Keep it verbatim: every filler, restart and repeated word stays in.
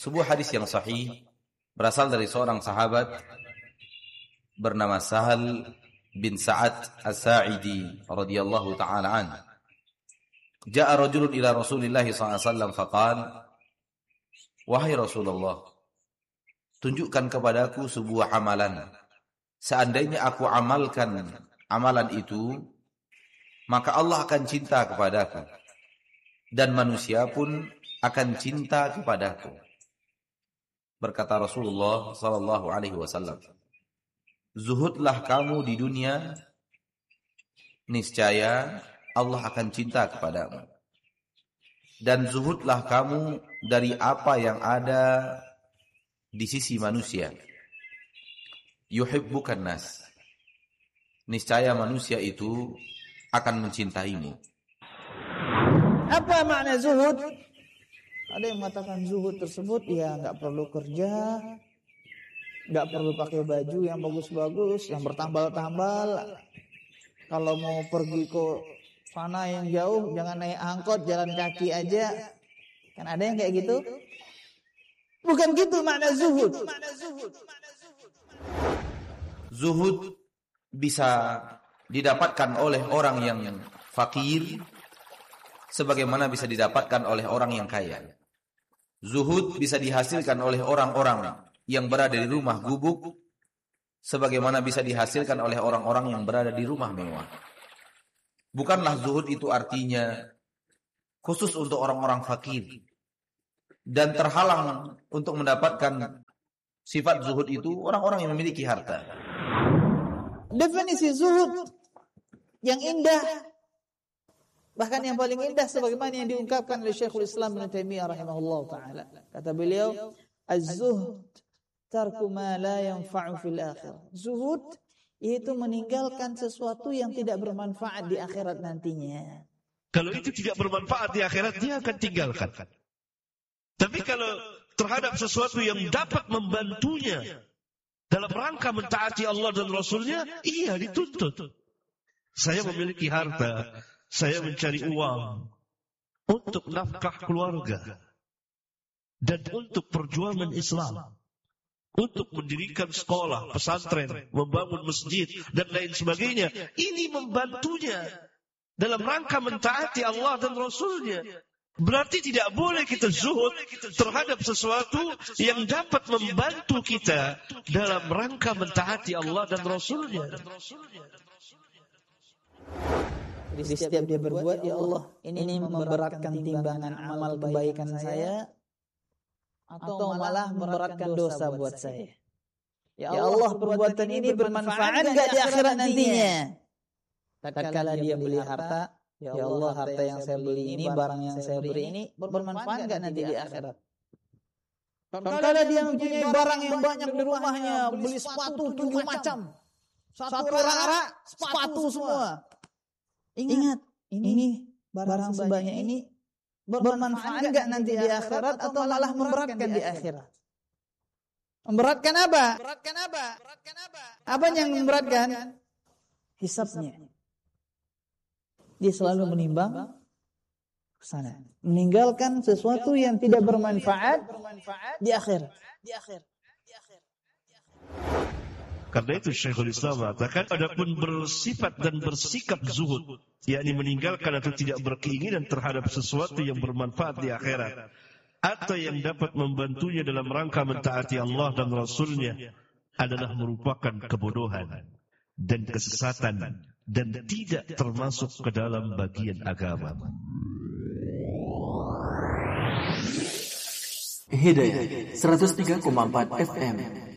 Sebuah hadis yang sahih berasal dari seorang sahabat bernama Sahal bin Sa'ad As-Sa'idi radhiyallahu ta'ala an. Ja'a rajulun ila Rasulillah sallallahu alaihi wasallam faqala, wahai Rasulullah, tunjukkan kepadaku sebuah amalan. Seandainya aku amalkan amalan itu, maka Allah akan cinta kepadaku dan manusia pun akan cinta kepadaku. Berkata Rasulullah sallallahu alaihi wasallam, zuhudlah kamu di dunia, niscaya Allah akan cinta kepadamu. Dan zuhudlah kamu dari apa yang ada di sisi manusia. Yuhibbukan nas, niscaya manusia itu akan mencintaimu. Apa makna zuhud? Ada yang mengatakan zuhud tersebut ya nggak perlu kerja, nggak perlu pakai baju yang bagus-bagus, yang bertambal-tambal. Kalau mau pergi ke sana yang jauh, jangan naik angkot, jalan kaki aja. Kan ada yang kayak gitu? Bukan gitu makna zuhud. Zuhud bisa didapatkan oleh orang yang fakir, sebagaimana bisa didapatkan oleh orang yang kaya. Zuhud bisa dihasilkan oleh orang-orang yang berada di rumah gubuk, sebagaimana bisa dihasilkan oleh orang-orang yang berada di rumah mewah. Bukanlah zuhud itu artinya khusus untuk orang-orang fakir dan terhalang untuk mendapatkan sifat zuhud itu orang-orang yang memiliki harta. Definisi zuhud yang indah, bahkan yang paling indah sebagaimana yang diungkapkan oleh Syekhul Islam Ibnu Taimiyah rahimahullah taala. Kata beliau, az-zuhd tarku ma la yanfa'u fil akhirah. Zuhud yaitu meninggalkan sesuatu yang tidak bermanfaat di akhirat nantinya. Kalau itu tidak bermanfaat di akhirat, dia akan tinggalkan. Tapi kalau terhadap sesuatu yang dapat membantunya dalam rangka mentaati Allah dan Rasulnya, iya dituntut. Saya memiliki harta, saya mencari uang untuk nafkah keluarga dan untuk perjuangan Islam, untuk mendirikan sekolah, pesantren, membangun masjid dan lain sebagainya. Ini membantunya dalam rangka mentaati Allah dan Rasulnya. Berarti tidak boleh kita zuhud terhadap sesuatu yang dapat membantu kita dalam rangka mentaati Allah dan Rasulnya. Jadi setiap dia berbuat, ya Allah, ini memberatkan timbangan amal kebaikan saya, atau malah memberatkan dosa buat saya. Ya Allah, perbuatan ini bermanfaat enggak di akhirat nantinya? Tatkala dia beli harta, ya Allah, harta yang saya beli ini, barang yang saya beri ini bermanfaat enggak nanti di akhirat? Tatkala dia mempunyai barang yang banyak di rumahnya, beli sepatu tujuh macam, satu rara, sepatu semua. Ingat, ini barang sebanyak ini bermanfaat enggak nanti di akhirat atau malah memberatkan di akhirat? Memberatkan apa? Memberatkan apa? Apa yang memberatkan? Hisabnya. Dia selalu menimbang ke sana, meninggalkan sesuatu yang tidak bermanfaat di akhirat. Di akhirat. Di akhirat. Karena itu Syekhul Islam mengatakan, adapun bersifat dan bersikap zuhud, yakni meninggalkan atau tidak berkeinginan terhadap sesuatu yang bermanfaat di akhirat, atau yang dapat membantunya dalam rangka mentaati Allah dan Rasulnya, adalah merupakan kebodohan dan kesesatan dan tidak termasuk ke dalam bagian agama. Hidayah seratus tiga koma empat F M